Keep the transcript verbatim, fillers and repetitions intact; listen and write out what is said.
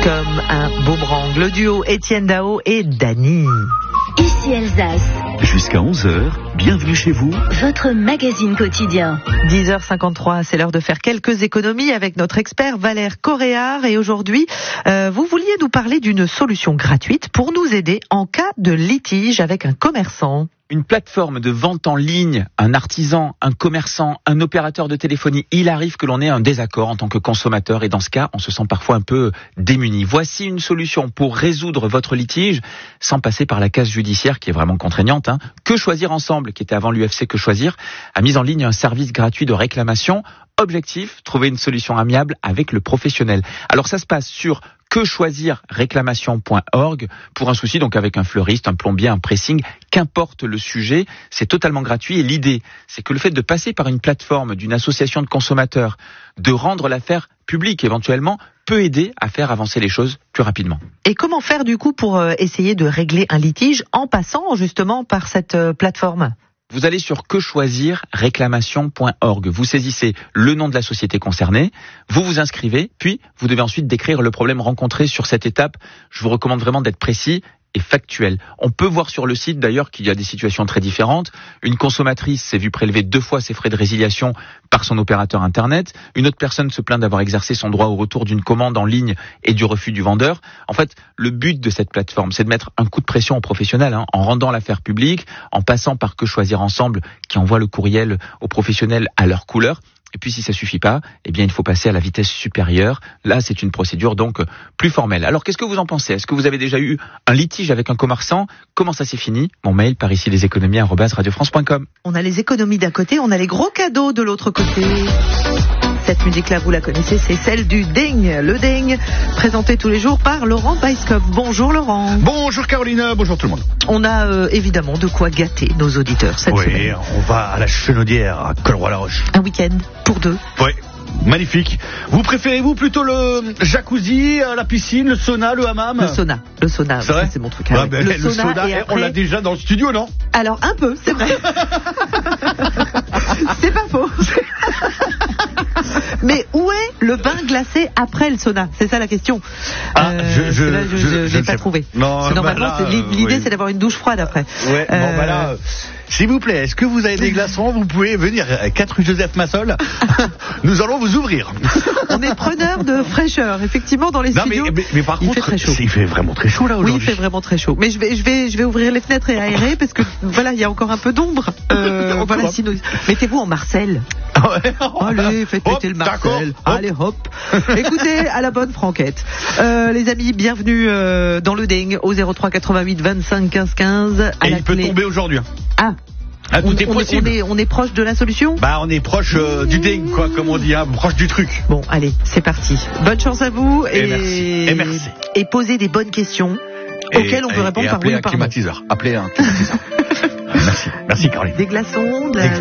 comme un boomerang. Le duo Étienne Dao et Dany. Ici Alsace. Jusqu'à onze heures, bienvenue chez vous. Votre magazine quotidien. dix heures cinquante-trois, c'est l'heure de faire quelques économies avec notre expert Valère Coréard. Et aujourd'hui, euh, vous vouliez nous parler d'une solution gratuite pour nous aider en cas de litige avec un commerçant. Une plateforme de vente en ligne, un artisan, un commerçant, un opérateur de téléphonie, il arrive que l'on ait un désaccord en tant que consommateur et dans ce cas, on se sent parfois un peu démuni. Voici une solution pour résoudre votre litige sans passer par la case judiciaire qui est vraiment contraignante. Hein. Que choisir ensemble, qui était avant l'U F C Que choisir, a mis en ligne un service gratuit de réclamation. Objectif, trouver une solution amiable avec le professionnel. Alors ça se passe sur que choisir réclamation point org pour un souci, donc avec un fleuriste, un plombier, un pressing, qu'importe le sujet, c'est totalement gratuit et l'idée, c'est que le fait de passer par une plateforme d'une association de consommateurs, de rendre l'affaire publique éventuellement, peut aider à faire avancer les choses plus rapidement. Et comment faire du coup pour euh, essayer de régler un litige en passant justement par cette euh, plateforme ? Vous allez sur que choisir réclamation point org. Vous saisissez le nom de la société concernée, vous vous inscrivez, puis vous devez ensuite décrire le problème rencontré sur cette étape. Je vous recommande vraiment d'être précis et factuel. On peut voir sur le site d'ailleurs qu'il y a des situations très différentes. Une consommatrice s'est vue prélever deux fois ses frais de résiliation par son opérateur internet. Une autre personne se plaint d'avoir exercé son droit au retour d'une commande en ligne et du refus du vendeur. En fait, le but de cette plateforme, c'est de mettre un coup de pression aux professionnels, hein, en rendant l'affaire publique, en passant par Que choisir ensemble, qui envoie le courriel aux professionnels à leur couleur. Et puis si ça suffit pas, eh bien il faut passer à la vitesse supérieure. Là, c'est une procédure donc plus formelle. Alors qu'est-ce que vous en pensez ? Est-ce que vous avez déjà eu un litige avec un commerçant ? Comment ça s'est fini ? Mon mail par ici les économies arobase radio france point com. On a les économies d'un côté, on a les gros cadeaux de l'autre côté. Cette musique-là, vous la connaissez, c'est celle du Ding. Le Ding, présenté tous les jours par Laurent Weisskopf. Bonjour Laurent. Bonjour Caroline, bonjour tout le monde. On a euh, évidemment de quoi gâter nos auditeurs cette oui, semaine. Oui, on va à la Chenaudière, à Colroy-la-Roche. Un week-end pour deux. Oui, magnifique. Vous préférez-vous plutôt le jacuzzi, la piscine, le sauna, le hammam ? Le sauna, le sauna, c'est, vrai c'est mon truc. Ah, ouais. ben, le, le sauna, sauna, et après... on l'a déjà dans le studio, non ? Alors un peu, c'est vrai. C'est pas faux. Mais où est le bain glacé après le sauna ? C'est ça la question. Ah, euh, je, je, là, je, je, je, je l'ai pas sais. trouvé. Non, Parce que normalement, bah là, c'est, l'idée, oui. c'est d'avoir une douche froide après. Ouais, euh... bon, bah là, s'il vous plaît, est-ce que vous avez des glaçons ? Vous pouvez venir à quatre rue Joseph Massol. Nous allons vous ouvrir. On est preneur de fraîcheur, effectivement, dans les non, studios. Mais, mais, mais par il contre, fait très chaud. il fait vraiment très chaud là aujourd'hui. Oui, il fait vraiment très chaud. Mais je vais, je vais, je vais ouvrir les fenêtres et aérer parce que voilà, il y a encore un peu d'ombre. Euh, voilà, sinon, mettez-vous en Marcel. Ouais. Allez, faites péter le Marcel. Allez, hop. Écoutez, à la bonne franquette. Euh, les amis, bienvenue euh, dans le Ding au zéro trois quatre-vingt-huit vingt-cinq quinze quinze. À et la il peut clé. tomber aujourd'hui. Ah. Ah, tout on, est possible. On est, on est proche de la solution ? Bah, on est proche euh, du ding, quoi, comme on dit, hein, proche du truc. Bon, allez, c'est parti. Bonne chance à vous et, et merci. Et merci. Et posez des bonnes questions et, auxquelles on peut et, répondre et par oui ou un par non. climatiseur. Appelez un climatiseur. Merci. Merci, Caroline. Des glaçons, de la...